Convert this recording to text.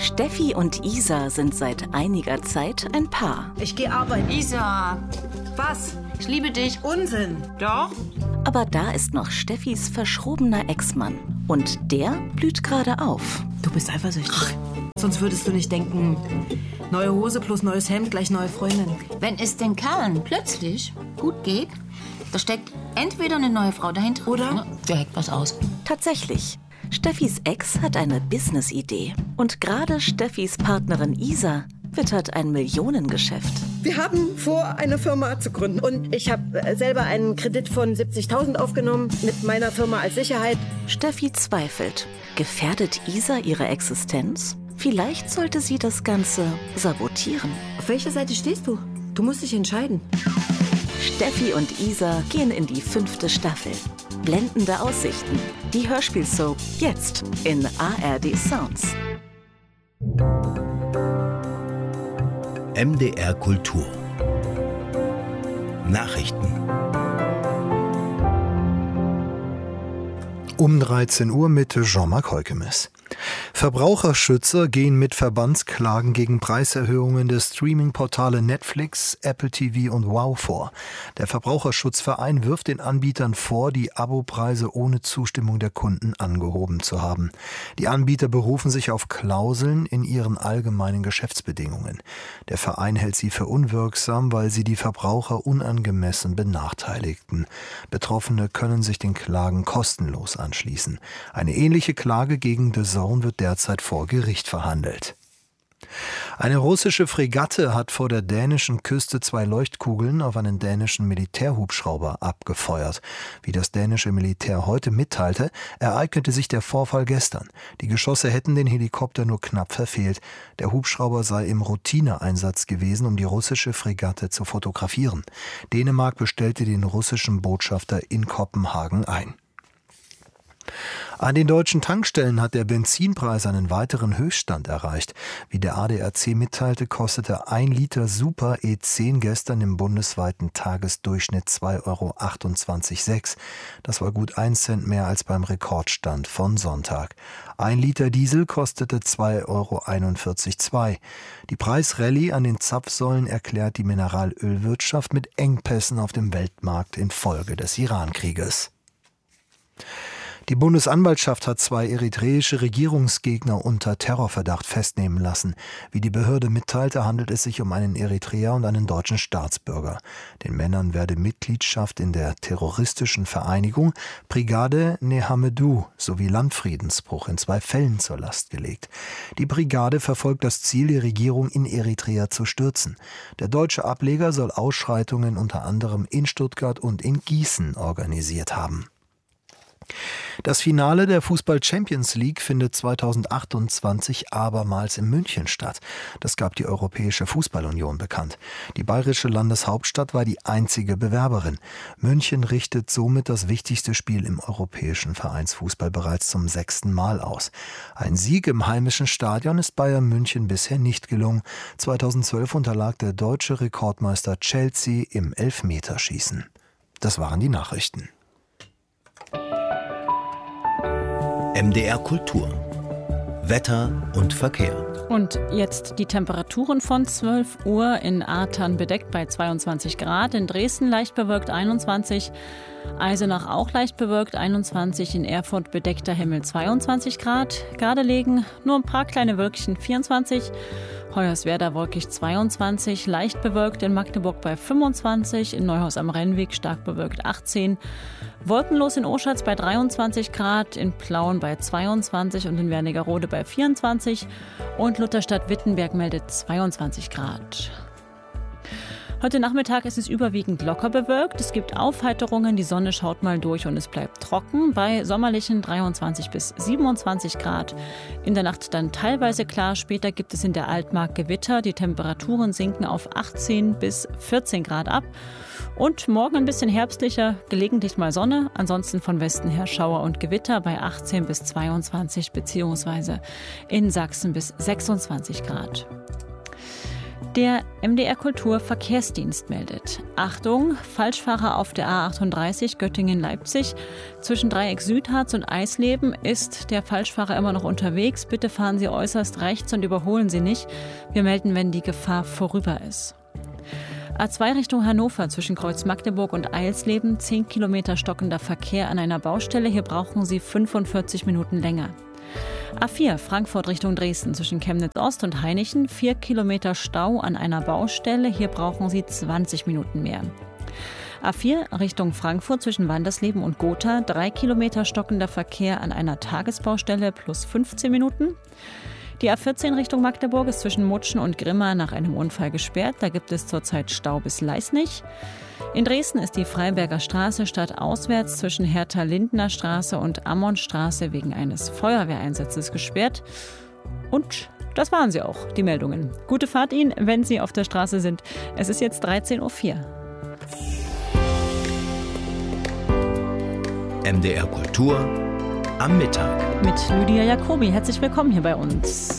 Steffi und Isa sind seit einiger Zeit ein Paar. Ich gehe arbeiten. Isa, Was? ich liebe dich. Unsinn. Doch? Aber da ist noch Steffis verschrobener Ex-Mann. Und der blüht gerade auf. Du bist eifersüchtig. Sonst würdest du nicht denken, neue Hose plus neues Hemd gleich neue Freundin. Wenn es den Kerlen plötzlich gut geht, da steckt entweder eine neue Frau dahinter Oder? der hackt was aus. Tatsächlich. Steffis Ex hat eine Business-Idee. Und gerade Steffis Partnerin Isa wittert ein Millionengeschäft. Wir haben vor, eine Firma zu gründen. Und ich habe selber einen Kredit von 70.000 aufgenommen mit meiner Firma als Sicherheit. Steffi zweifelt. Gefährdet Isa ihre Existenz? Vielleicht sollte sie das Ganze sabotieren. Auf welcher Seite stehst du? Du musst dich entscheiden. Steffi und Isa gehen in die 5. Staffel. Blendende Aussichten. Die Hörspielsoap jetzt in ARD Sounds. MDR Kultur. Nachrichten. Um 13 Uhr mit Jean-Marc Heukemes. Verbraucherschützer gehen mit Verbandsklagen gegen Preiserhöhungen der Streaming-Portale Netflix, Apple TV und Wow vor. Der Verbraucherschutzverein wirft den Anbietern vor, die Abopreise ohne Zustimmung der Kunden angehoben zu haben. Die Anbieter berufen sich auf Klauseln in ihren allgemeinen Geschäftsbedingungen. Der Verein hält sie für unwirksam, weil sie die Verbraucher unangemessen benachteiligten. Betroffene können sich den Klagen kostenlos anschließen. Eine ähnliche Klage gegen DAZN wird derzeit vor Gericht verhandelt. Eine russische Fregatte hat vor der dänischen Küste 2 Leuchtkugeln auf einen dänischen Militärhubschrauber abgefeuert. Wie das dänische Militär heute mitteilte, ereignete sich der Vorfall gestern. Die Geschosse hätten den Helikopter nur knapp verfehlt. Der Hubschrauber sei im Routineeinsatz gewesen, um die russische Fregatte zu fotografieren. Dänemark bestellte den russischen Botschafter in Kopenhagen ein. An den deutschen Tankstellen hat der Benzinpreis einen weiteren Höchststand erreicht. Wie der ADAC mitteilte, kostete 1 Liter Super E10 gestern im bundesweiten Tagesdurchschnitt 2,28 €. Das war gut 1 Cent mehr als beim Rekordstand von Sonntag. 1 Liter Diesel kostete 2,41 €. Die Preisrallye an den Zapfsäulen erklärt die Mineralölwirtschaft mit Engpässen auf dem Weltmarkt infolge des Irankrieges. Die Bundesanwaltschaft hat 2 eritreische Regierungsgegner unter Terrorverdacht festnehmen lassen. Wie die Behörde mitteilte, handelt es sich um einen Eritreer und einen deutschen Staatsbürger. Den Männern werde Mitgliedschaft in der terroristischen Vereinigung Brigade Nehamedu sowie Landfriedensbruch in 2 Fällen zur Last gelegt. Die Brigade verfolgt das Ziel, die Regierung in Eritrea zu stürzen. Der deutsche Ableger soll Ausschreitungen unter anderem in Stuttgart und in Gießen organisiert haben. Das Finale der Fußball-Champions League findet 2028 abermals in München statt. Das gab die Europäische Fußball-Union bekannt. Die bayerische Landeshauptstadt war die einzige Bewerberin. München richtet somit das wichtigste Spiel im europäischen Vereinsfußball bereits zum 6. Mal aus. Ein Sieg im heimischen Stadion ist Bayern München bisher nicht gelungen. 2012 unterlag der deutsche Rekordmeister Chelsea im Elfmeterschießen. Das waren die Nachrichten. MDR Kultur. Wetter und Verkehr. Und jetzt die Temperaturen von 12 Uhr in Ahrtal bedeckt bei 22 Grad, in Dresden leicht bewölkt 21, Eisenach auch leicht bewölkt 21, in Erfurt bedeckter Himmel 22 Grad, Gardelegen nur ein paar kleine Wölkchen 24, Hoyerswerda wolkig 22, leicht bewölkt in Magdeburg bei 25, in Neuhaus am Rennweg stark bewölkt 18, wolkenlos in Oschatz bei 23 Grad, in Plauen bei 22 und in Wernigerode bei 24 und Lutherstadt-Wittenberg meldet 22 Grad. Heute Nachmittag ist es überwiegend locker bewölkt. Es gibt Aufheiterungen, die Sonne schaut mal durch und es bleibt trocken bei sommerlichen 23 bis 27 Grad. In der Nacht dann teilweise klar, später gibt es in der Altmark Gewitter. Die Temperaturen sinken auf 18 bis 14 Grad ab. Und morgen ein bisschen herbstlicher, gelegentlich mal Sonne, ansonsten von Westen her Schauer und Gewitter bei 18 bis 22 bzw. in Sachsen bis 26 Grad. Der MDR Kultur Verkehrsdienst meldet: Achtung, Falschfahrer auf der A38 Göttingen-Leipzig. Zwischen Dreieck Südharz und Eisleben ist der Falschfahrer immer noch unterwegs. Bitte fahren Sie äußerst rechts und überholen Sie nicht. Wir melden, wenn die Gefahr vorüber ist. A2 Richtung Hannover zwischen Kreuz Magdeburg und Eisleben. 10 Kilometer stockender Verkehr an einer Baustelle. Hier brauchen Sie 45 Minuten länger. A4 Frankfurt Richtung Dresden zwischen Chemnitz Ost und Hainichen. 4 Kilometer Stau an einer Baustelle. Hier brauchen Sie 20 Minuten mehr. A4 Richtung Frankfurt zwischen Wandersleben und Gotha. 3 Kilometer stockender Verkehr an einer Tagesbaustelle plus 15 Minuten. Die A14 Richtung Magdeburg ist zwischen Mutschen und Grimma nach einem Unfall gesperrt. Da gibt es zurzeit Stau bis Leisnig. In Dresden ist die Freiberger Straße stadtauswärts zwischen Hertha-Lindner Straße und Ammonstraße wegen eines Feuerwehreinsatzes gesperrt. Und das waren sie auch, die Meldungen. Gute Fahrt Ihnen, wenn Sie auf der Straße sind. Es ist jetzt 13.04 Uhr. MDR Kultur am Mittag. Mit Lydia Jacobi. Herzlich willkommen hier bei uns.